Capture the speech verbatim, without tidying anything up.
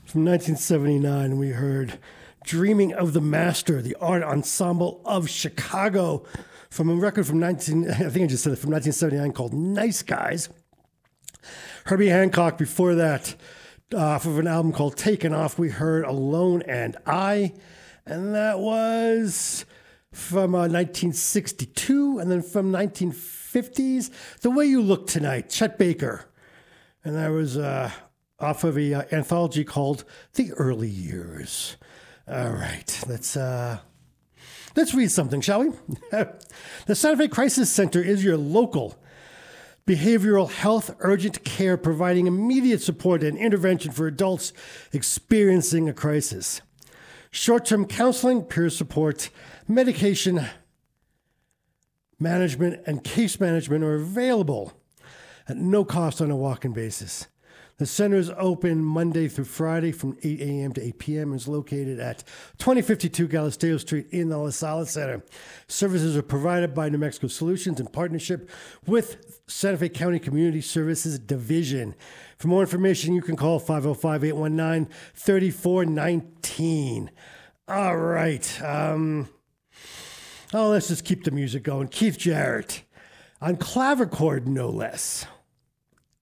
From nineteen seventy-nine, we heard Dreaming of the Master, the art ensemble of Chicago, from a record from nineteen, I think I just said it, from nineteen seventy-nine called Nice Guys. Herbie Hancock before that, uh, off of an album called Taken Off, we heard Alone and I, and that was from uh, nineteen sixty-two, and then from nineteen fifties, The Way You Look Tonight, Chet Baker. And that was uh, off of an uh, anthology called The Early Years. All right, let's uh, let's read something, shall we? The Santa Fe Crisis Center is your local behavioral health urgent care, providing immediate support and intervention for adults experiencing a crisis. Short-term counseling, peer support, medication management, and case management are available at no cost on a walk-in basis. The center is open Monday through Friday from eight a.m. to eight p.m. and is located at twenty fifty-two Galisteo Street in the La Salle Center. Services are provided by New Mexico Solutions in partnership with Santa Fe County Community Services Division. For more information, you can call five oh five, eight one nine, three four one nine. All right. Um, oh, let's just keep the music going. Keith Jarrett on clavichord, no less.